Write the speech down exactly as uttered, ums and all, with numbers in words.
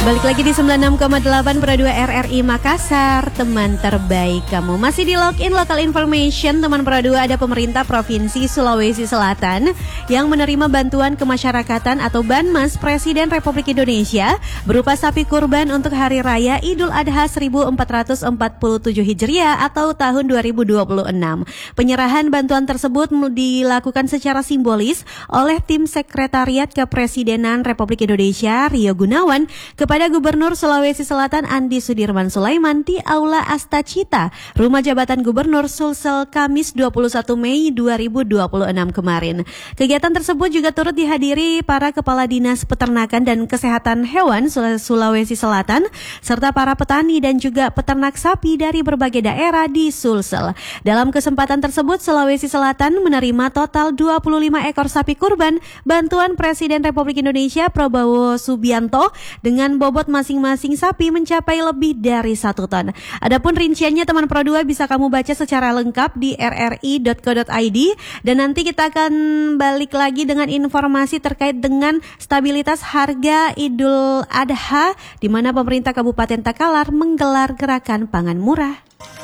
Balik lagi di sembilan puluh enam koma delapan Pro dua R R I Makassar, teman terbaik kamu. Masih di Login Local Information, teman Pro dua. Ada pemerintah Provinsi Sulawesi Selatan yang menerima bantuan kemasyarakatan atau Banmas Presiden Republik Indonesia berupa sapi kurban untuk Hari Raya Idul Adha seribu empat ratus empat puluh tujuh Hijriah atau tahun dua ribu dua puluh enam. Penyerahan bantuan tersebut dilakukan secara simbolis oleh tim Sekretariat Kepresidenan Republik Indonesia Rio Gunawan kepada Gubernur Sulawesi Selatan Andi Sudirman Sulaiman di Aula Astacita, Rumah Jabatan Gubernur Sulsel Kamis dua puluh satu Mei dua ribu dua puluh enam kemarin. Kegiatan tersebut juga turut dihadiri para Kepala Dinas Peternakan dan Kesehatan Hewan Sulawesi Selatan serta para petani dan juga peternak sapi dari berbagai daerah di Sulsel. Dalam kesempatan tersebut, Sulawesi Selatan menerima total dua puluh lima ekor sapi kurban bantuan Presiden Republik Indonesia Prabowo Subianto dengan bobot masing-masing sapi mencapai lebih dari satu ton. Adapun rinciannya teman Pro dua bisa kamu baca secara lengkap di r r i dot co dot i d dan nanti kita akan balik lagi dengan informasi terkait dengan stabilitas harga Idul Adha di mana pemerintah Kabupaten Takalar menggelar gerakan pangan murah.